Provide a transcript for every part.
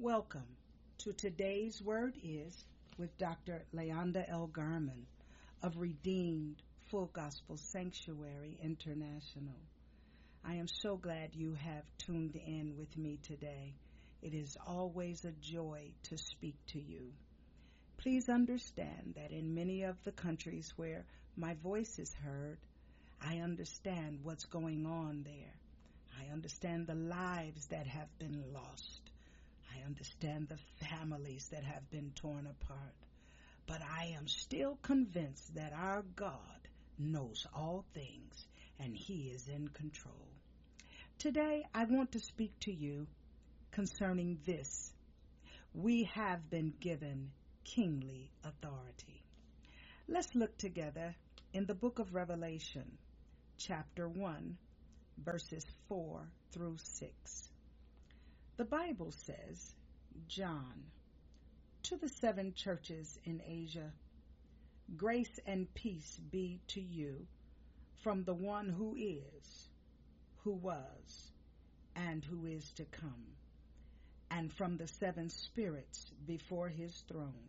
Welcome to today's Word Is with Dr. Leonda L. Garman of Redeemed Full Gospel Sanctuary International. I am so glad you have tuned in with me today. It is always a joy to speak to you. Please understand that in many of the countries where my voice is heard, I understand what's going on there. I understand the lives that have been lost. I understand the families that have been torn apart. But I am still convinced that our God knows all things and He is in control. Today, I want to speak to you concerning this. We have been given kingly authority. Let's look together in the book of Revelation, chapter 1, verses 4 through 6. The Bible says, John, to the 7 churches in Asia, grace and peace be to you from the one who is, who was, and who is to come, and from the 7 spirits before his throne,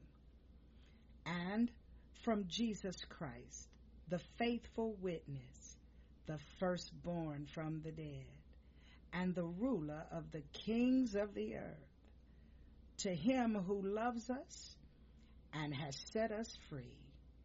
and from Jesus Christ, the faithful witness, the firstborn from the dead, and the ruler of the kings of the earth, to him who loves us and has set us free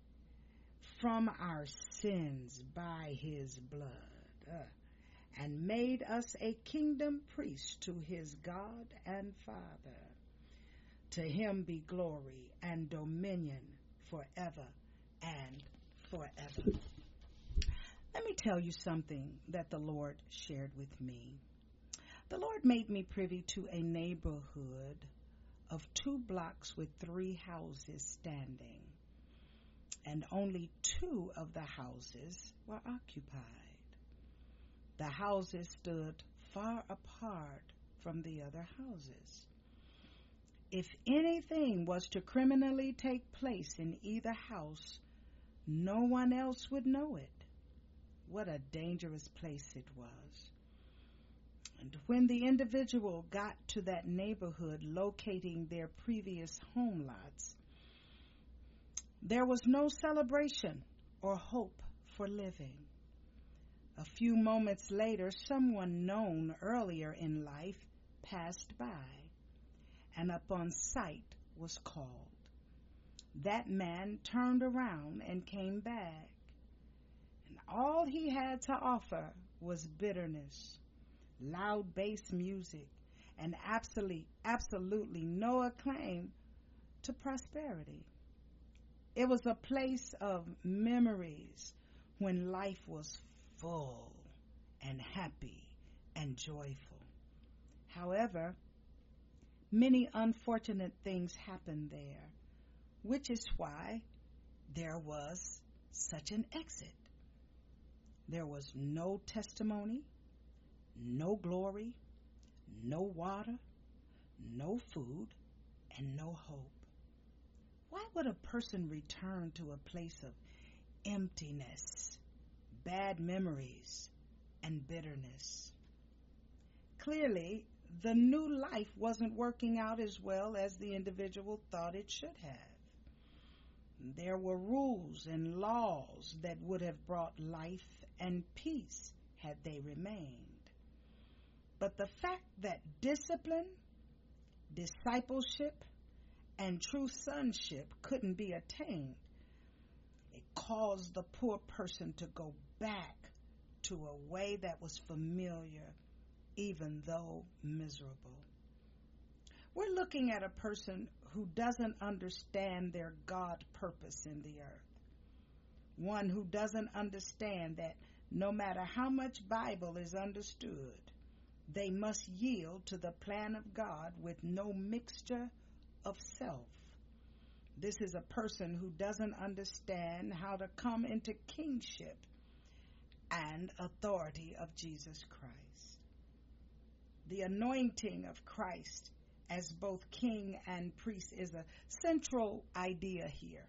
from our sins by his blood, and made us a kingdom priest to his God and Father. To him be glory and dominion forever and forever. Let me tell you something that the Lord shared with me. The Lord made me privy to a neighborhood of 2 blocks with 3 houses standing, and only 2 of the houses were occupied. The houses stood far apart from the other houses. If anything was to criminally take place in either house, no one else would know it. What a dangerous place it was. And when the individual got to that neighborhood locating their previous home lots, there was no celebration or hope for living. A few moments later, someone known earlier in life passed by, and upon sight was called. That man turned around and came back, and all he had to offer was bitterness, loud bass music, and absolutely no acclaim to prosperity. It was a place of memories when life was full and happy and joyful. However, many unfortunate things happened there, which is why there was such an exit. There was no testimony, no glory, no water, no food, and no hope. Why would a person return to a place of emptiness, bad memories, and bitterness? Clearly, the new life wasn't working out as well as the individual thought it should have. There were rules and laws that would have brought life and peace had they remained. But the fact that discipline, discipleship, and true sonship couldn't be attained, it caused the poor person to go back to a way that was familiar, even though miserable. We're looking at a person who doesn't understand their God purpose in the earth. One who doesn't understand that no matter how much Bible is understood, they must yield to the plan of God with no mixture of self. This is a person who doesn't understand how to come into kingship and authority of Jesus Christ. The anointing of Christ as both king and priest is a central idea here.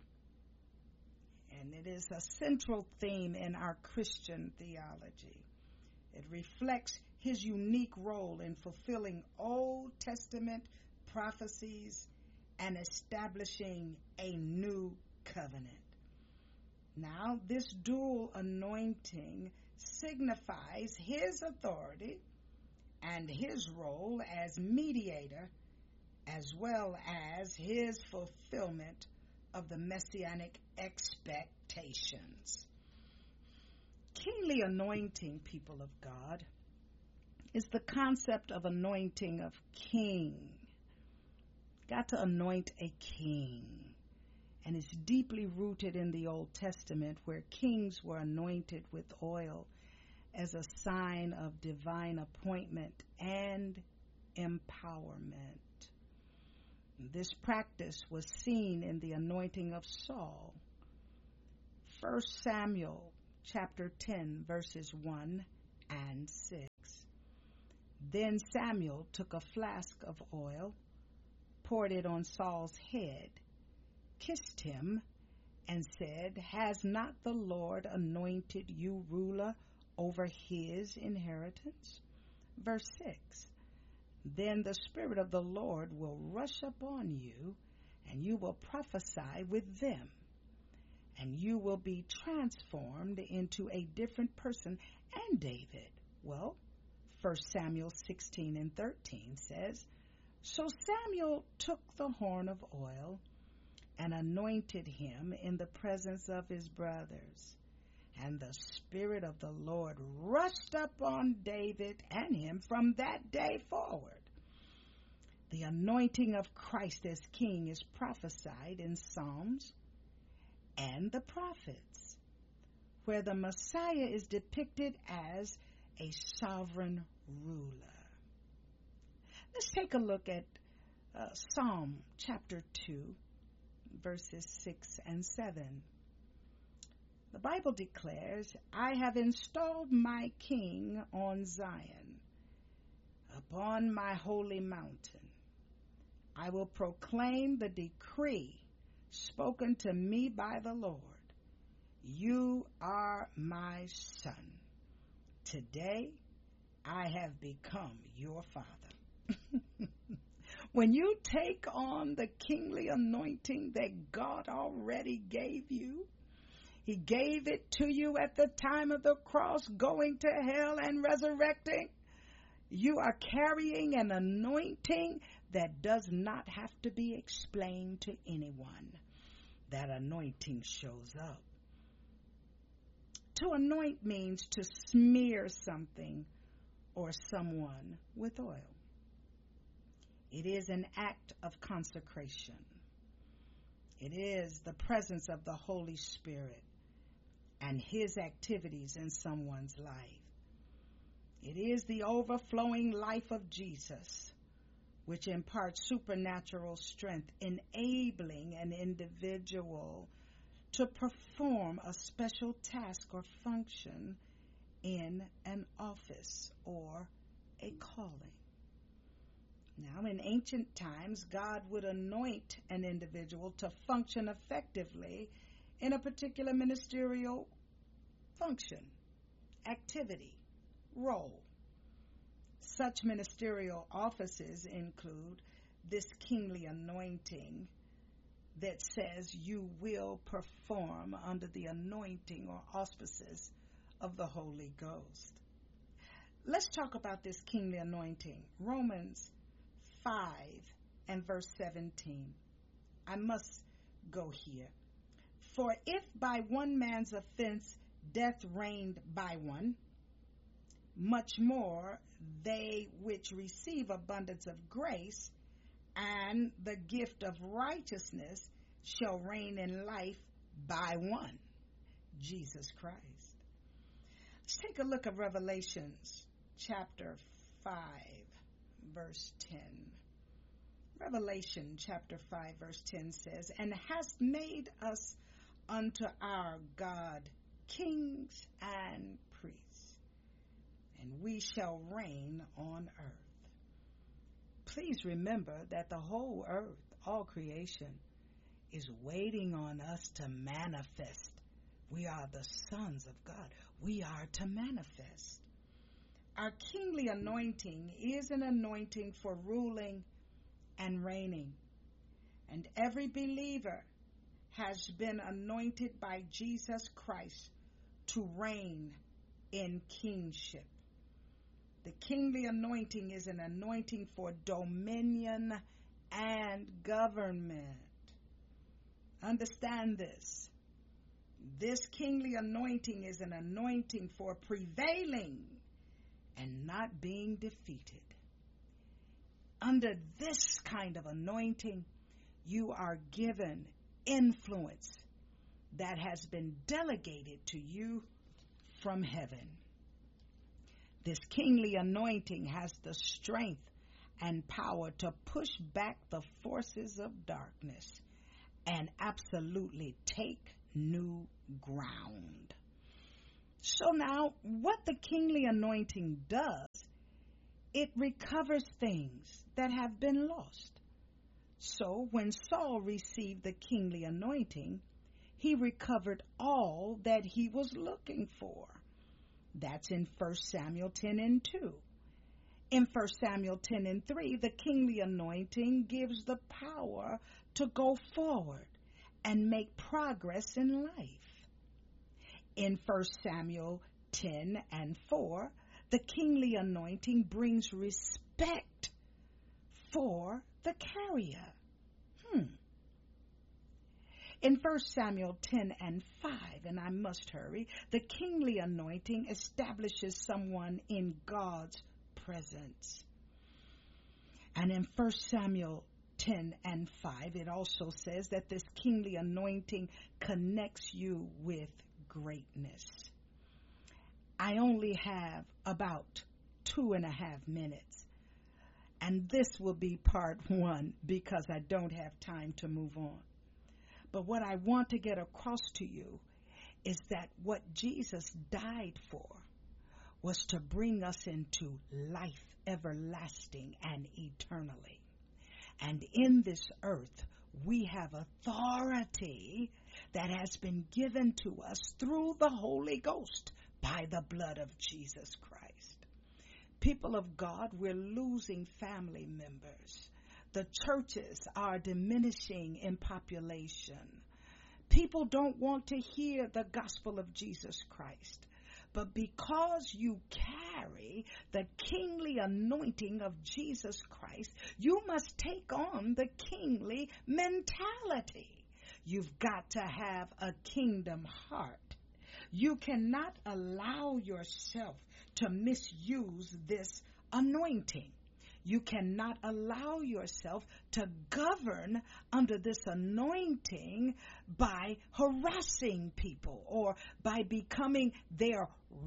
And it is a central theme in our Christian theology. It reflects his unique role in fulfilling Old Testament prophecies and establishing a new covenant. Now, this dual anointing signifies his authority and his role as mediator, as well as his fulfillment of the messianic expectations. Kingly anointing, people of God, is the concept of anointing of king. Got to anoint a king. And it's deeply rooted in the Old Testament, where kings were anointed with oil as a sign of divine appointment and empowerment. This practice was seen in the anointing of Saul. 1 Samuel chapter 10, verses 1 and 6. Then Samuel took a flask of oil, poured it on Saul's head, kissed him, and said, "Has not the Lord anointed you ruler over his inheritance?" Verse 6. Then the Spirit of the Lord will rush upon you, and you will prophesy with them, and you will be transformed into a different person. And David, 1 Samuel 16 and 13 says, "So Samuel took the horn of oil and anointed him in the presence of his brothers. And the Spirit of the Lord rushed upon David and him from that day forward." The anointing of Christ as king is prophesied in Psalms and the prophets, where the Messiah is depicted as a sovereign ruler. Let's take a look at Psalm chapter 2, verses 6 and 7. The Bible declares, "I have installed my king on Zion, upon my holy mountain. I will proclaim the decree spoken to me by the Lord. You are my son. Today I have become your father." When you take on the kingly anointing that God already gave you, he gave it to you at the time of the cross, going to hell and resurrecting. You are carrying an anointing that does not have to be explained to anyone. That anointing shows up. To anoint means to smear something or someone with oil. It is an act of consecration. It is the presence of the Holy Spirit and his activities in someone's life. It is the overflowing life of Jesus, which imparts supernatural strength, enabling an individual to perform a special task or function in an office or a calling. Now, in ancient times, God would anoint an individual to function effectively in a particular ministerial function, activity, role. Such ministerial offices include this kingly anointing that says you will perform under the anointing or auspices of the Holy Ghost. Let's talk about this kingly anointing. Romans 5 and verse 17. I must go here. "For if by one man's offense death reigned by one, much more they which receive abundance of grace and the gift of righteousness shall reign in life by one, Jesus Christ." Let's take a look at Revelations chapter 5, verse 10. Revelation chapter 5, verse 10 says, "And hast made us unto our God kings and priests, and we shall reign on earth." Please remember that the whole earth, all creation, is waiting on us to manifest. We are the sons of God. We are to manifest. Our kingly anointing is an anointing for ruling and reigning. And every believer has been anointed by Jesus Christ to reign in kingship. The kingly anointing is an anointing for dominion and government. Understand this. This kingly anointing is an anointing for prevailing and not being defeated. Under this kind of anointing, you are given influence that has been delegated to you from heaven. This kingly anointing has the strength and power to push back the forces of darkness and absolutely take new ground. So now, what the kingly anointing does, it recovers things that have been lost. So when Saul received the kingly anointing, he recovered all that he was looking for. That's in 1 Samuel 10:2. In 1 Samuel 10:3, the kingly anointing gives the power to go forward and make progress in life. In 1 Samuel 10:4, the kingly anointing brings respect for the carrier. In 1 Samuel 10:5, and I must hurry, the kingly anointing establishes someone in God's presence. And in 1 Samuel 10:5, it also says that this kingly anointing connects you with greatness. I only have about 2.5 minutes, and this will be part 1 because I don't have time to move on. But what I want to get across to you is that what Jesus died for was to bring us into life everlasting and eternally. And in this earth, we have authority that has been given to us through the Holy Ghost by the blood of Jesus Christ. People of God, we're losing family members. The churches are diminishing in population. People don't want to hear the gospel of Jesus Christ. But because you carry the kingly anointing of Jesus Christ, you must take on the kingly mentality. You've got to have a kingdom heart. You cannot allow yourself to misuse this anointing. You cannot allow yourself to govern under this anointing by harassing people or by becoming their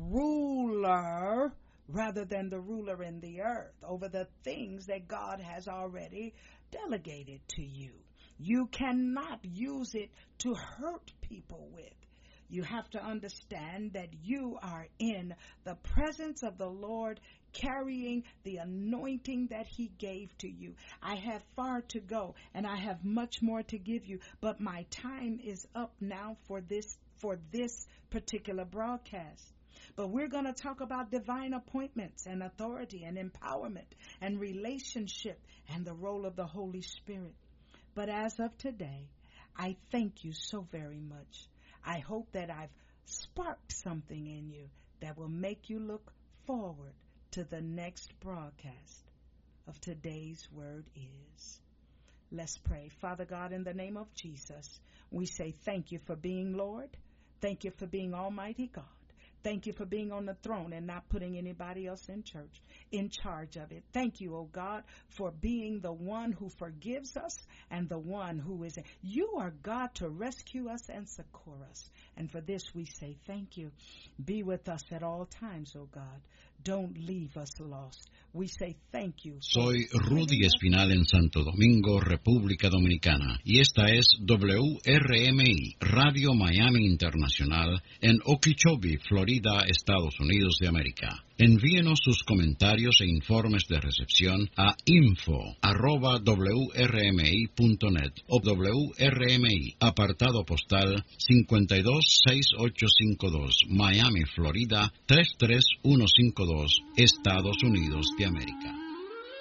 ruler rather than the ruler in the earth over the things that God has already delegated to you. You cannot use it to hurt people with. You have to understand that you are in the presence of the Lord, carrying the anointing that He gave to you. I have far to go, and I have much more to give you, but my time is up now for this particular broadcast. But we're going to talk about divine appointments and authority and empowerment and relationship and the role of the Holy Spirit. But as of today, I thank you so very much. I hope that I've sparked something in you that will make you look forward to the next broadcast of Today's Word Is. Let's pray. Father God, in the name of Jesus, we say thank you for being Lord. Thank you for being Almighty God. Thank you for being on the throne and not putting anybody else in charge of it. Thank you, oh God, for being the one who forgives us and the one who is. You are God to rescue us and succor us. And for this we say thank you. Be with us at all times, oh God. Don't leave us lost. We say thank you. Soy Rudy Espinal en Santo Domingo, República Dominicana, y esta es WRMI, Radio Miami Internacional, en Okeechobee, Florida, Estados Unidos de América. Envíenos sus comentarios e informes de recepción a info@wrmi.net o WRMI, apartado postal 526852, Miami, Florida 33152, Estados Unidos de América.